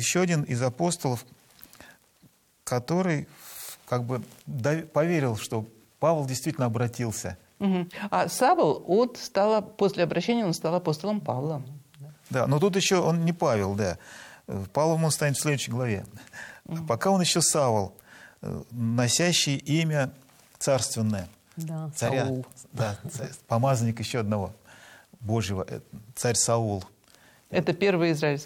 еще один из апостолов, который как бы поверил, что Павел действительно обратился. А Савл, после обращения он стал апостолом Павлом. Да, но тут еще он не Павел, да. Павлом он станет в следующей главе. Пока он еще Савл, носящий имя царственное. Да, Царя, Саул. да, помазанник еще одного Божьего, царь Саул. Это первый израильский